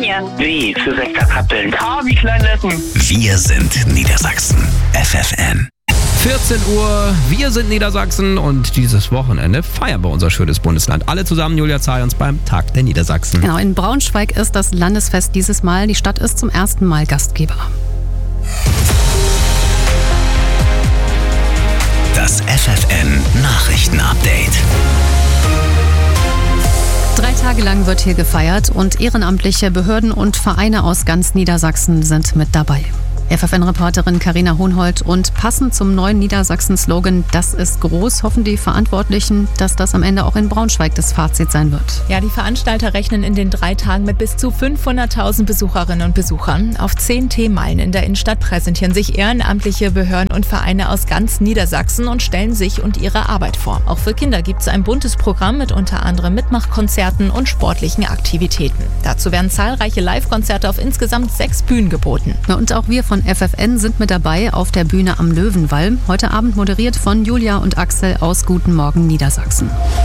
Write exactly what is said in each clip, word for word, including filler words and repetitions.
Verkehr. W für Westerkappeln. K wie Kleinletten. Wir sind Niedersachsen. F F N. vierzehn Uhr, wir sind Niedersachsen und dieses Wochenende feiern wir unser schönes Bundesland. Alle zusammen, Julia Zay, uns beim Tag der Niedersachsen. Genau, in Braunschweig ist das Landesfest dieses Mal. Die Stadt ist zum ersten Mal Gastgeber. Das F F N Nachrichtenupdate. Drei Tage lang wird hier gefeiert und ehrenamtliche Behörden und Vereine aus ganz Niedersachsen sind mit dabei. F F N-Reporterin Carina Hohnhold, und passend zum neuen Niedersachsen-Slogan „Das ist groß" hoffen die Verantwortlichen, dass das am Ende auch in Braunschweig das Fazit sein wird. Ja, die Veranstalter rechnen in den drei Tagen mit bis zu fünfhunderttausend Besucherinnen und Besuchern. Auf zehn Themenmeilen in der Innenstadt präsentieren sich ehrenamtliche Behörden und Vereine aus ganz Niedersachsen und stellen sich und ihre Arbeit vor. Auch für Kinder gibt es ein buntes Programm mit unter anderem Mitmachkonzerten und sportlichen Aktivitäten. Dazu werden zahlreiche Live-Konzerte auf insgesamt sechs Bühnen geboten. Ja, und auch wir von F F N sind mit dabei auf der Bühne am Löwenwall. Heute Abend moderiert von Julia und Axel aus Guten Morgen Niedersachsen.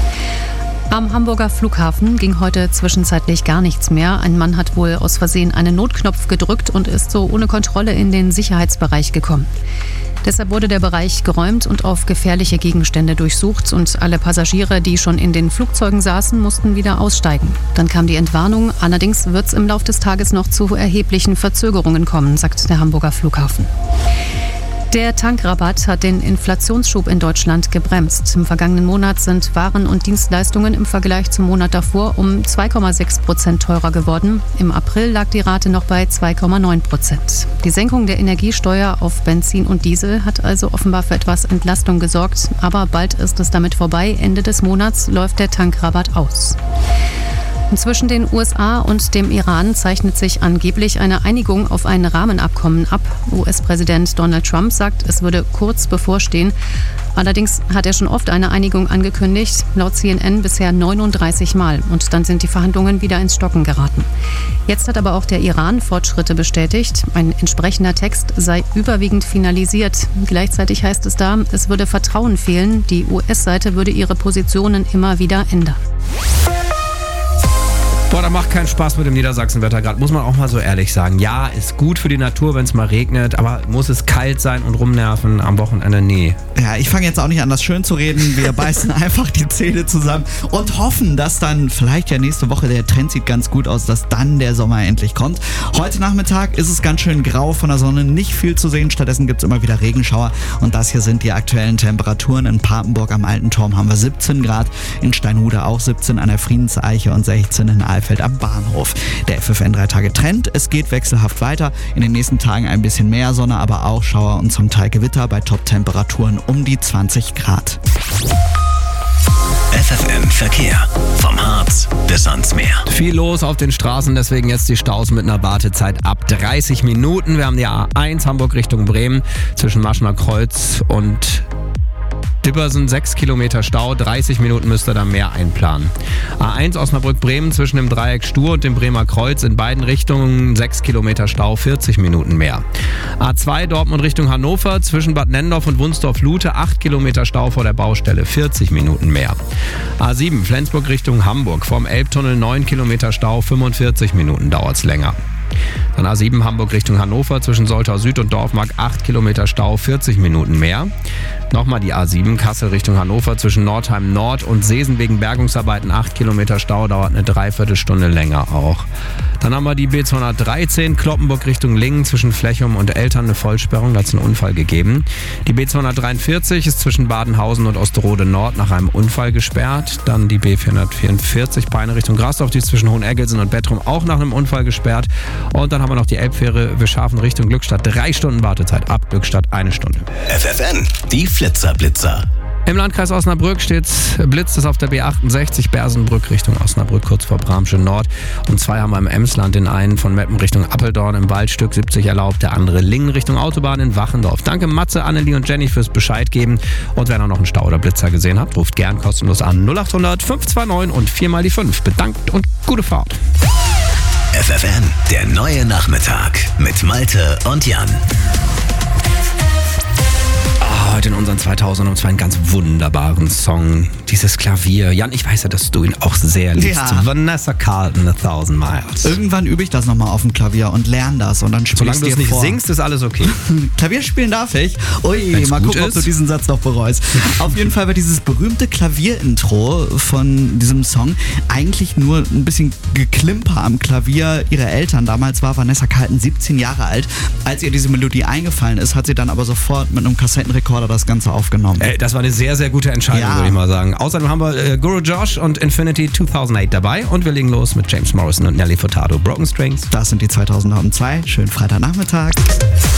Am Hamburger Flughafen ging heute zwischenzeitlich gar nichts mehr. Ein Mann hat wohl aus Versehen einen Notknopf gedrückt und ist so ohne Kontrolle in den Sicherheitsbereich gekommen. Deshalb wurde der Bereich geräumt und auf gefährliche Gegenstände durchsucht und alle Passagiere, die schon in den Flugzeugen saßen, mussten wieder aussteigen. Dann kam die Entwarnung. Allerdings wird es im Laufe des Tages noch zu erheblichen Verzögerungen kommen, sagt der Hamburger Flughafen. Der Tankrabatt hat den Inflationsschub in Deutschland gebremst. Im vergangenen Monat sind Waren und Dienstleistungen im Vergleich zum Monat davor um zwei Komma sechs Prozent teurer geworden. Im April lag die Rate noch bei zwei Komma neun Prozent. Die Senkung der Energiesteuer auf Benzin und Diesel hat also offenbar für etwas Entlastung gesorgt. Aber bald ist es damit vorbei. Ende des Monats läuft der Tankrabatt aus. Zwischen den U S A und dem Iran zeichnet sich angeblich eine Einigung auf ein Rahmenabkommen ab. U S-Präsident Donald Trump sagt, es würde kurz bevorstehen. Allerdings hat er schon oft eine Einigung angekündigt, laut C N N bisher neununddreißig Mal. Und dann sind die Verhandlungen wieder ins Stocken geraten. Jetzt hat aber auch der Iran Fortschritte bestätigt. Ein entsprechender Text sei überwiegend finalisiert. Gleichzeitig heißt es da, es würde Vertrauen fehlen. Die U S-Seite würde ihre Positionen immer wieder ändern. Boah, da macht keinen Spaß mit dem Niedersachsenwetter gerade, muss man auch mal so ehrlich sagen. Ja, ist gut für die Natur, wenn es mal regnet, aber muss es kalt sein und rumnerven am Wochenende? Nee. Ja, ich fange jetzt auch nicht an, das schön zu reden. Wir beißen einfach die Zähne zusammen und hoffen, dass dann vielleicht ja nächste Woche, der Trend sieht ganz gut aus, dass dann der Sommer endlich kommt. Heute Nachmittag ist es ganz schön grau, von der Sonne nicht viel zu sehen. Stattdessen gibt es immer wieder Regenschauer und das hier sind die aktuellen Temperaturen. In Papenburg am Alten Turm haben wir siebzehn Grad, in Steinhude auch siebzehn, an der Friedenseiche und sechzehn in Alfeld am Bahnhof. Der F F N drei Tage Trend, es geht wechselhaft weiter. In den nächsten Tagen ein bisschen mehr Sonne, aber auch Schauer und zum Teil Gewitter bei Top-Temperaturen um die zwanzig Grad. F F N Verkehr. Vom Harz bis ans Meer. Viel los auf den Straßen, deswegen jetzt die Staus mit einer Wartezeit ab dreißig Minuten. Wir haben die A eins Hamburg Richtung Bremen zwischen Maschener Kreuz und Dippersen, sechs Kilometer Stau, dreißig Minuten müsst ihr da mehr einplanen. A eins Osnabrück-Bremen zwischen dem Dreieck Stur und dem Bremer Kreuz in beiden Richtungen, sechs Kilometer Stau, vierzig Minuten mehr. A zwei Dortmund Richtung Hannover zwischen Bad Nennendorf und Wunsdorf-Lute, acht Kilometer Stau vor der Baustelle, vierzig Minuten mehr. A sieben Flensburg Richtung Hamburg, vorm Elbtunnel neun Kilometer Stau, fünfundvierzig Minuten dauert's länger. Dann A sieben Hamburg Richtung Hannover zwischen Soltau Süd und Dorfmark, acht Kilometer Stau, vierzig Minuten mehr. Nochmal die A sieben Kassel Richtung Hannover zwischen Nordheim Nord und Seesen wegen Bergungsarbeiten, acht Kilometer Stau, dauert eine Dreiviertelstunde länger auch. Dann haben wir die B zweihundertdreizehn Kloppenburg Richtung Lingen zwischen Flechum und Eltern, eine Vollsperrung, da hat es einen Unfall gegeben. Die B zweihundertdreiundvierzig ist zwischen Badenhausen und Osterode Nord nach einem Unfall gesperrt. Dann die B vierhundertvierundvierzig Peine Richtung Grasdorf, die ist zwischen Hoheneggelsen und Bettrum auch nach einem Unfall gesperrt. Und dann haben wir noch die Elbfähre Wischhafen Richtung Glückstadt, drei Stunden Wartezeit, ab Glückstadt eine Stunde. F F N, die Flitzer-Blitzer. Im Landkreis Osnabrück steht's, blitzt es auf der B achtundsechzig Bersenbrück Richtung Osnabrück, kurz vor Bramsche Nord. Und zwei haben wir im Emsland, den einen von Meppen Richtung Appeldorn im Waldstück siebzig erlaubt, der andere Lingen Richtung Autobahn in Wachendorf. Danke Matze, Annelie und Jenny fürs Bescheid geben. Und wenn ihr noch einen Stau oder Blitzer gesehen habt, ruft gern kostenlos an null acht hundert fünf zwei neun und vier mal die fünf. Bedankt und gute Fahrt. F F N, der neue Nachmittag mit Malte und Jan. heute in unseren zweitausend und zwei einen ganz wunderbaren Song. Dieses Klavier. Jan, ich weiß ja, dass du ihn auch sehr liebst. Ja. Vanessa Carlton, A Thousand Miles. Irgendwann übe ich das nochmal auf dem Klavier und lerne das und dann spiele Solange ich du dir es nicht vor. singst, ist alles okay. Klavier spielen darf ich. Ui, Wenn's mal gut gucken, ob ist. du diesen Satz noch bereust. Auf jeden Fall war dieses berühmte Klavierintro von diesem Song eigentlich nur ein bisschen Geklimper am Klavier ihrer Eltern. Damals war Vanessa Carlton siebzehn Jahre alt. Als ihr diese Melodie eingefallen ist, hat sie dann aber sofort mit einem Kassettenrekorder das Ganze aufgenommen. Ey, das war eine sehr, sehr gute Entscheidung, Ja. würde ich mal sagen. Außerdem haben wir äh, Guru Josh und Infinity zweitausendacht dabei und wir legen los mit James Morrison und Nelly Furtado. Broken Strings. Das sind die zweitausendzwei. Schönen Freitagnachmittag.